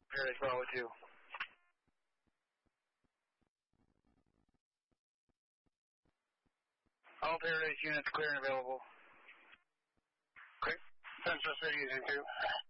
Paradise Bravo 2. All Paradise units clear and available. Okay. Central City is in 2.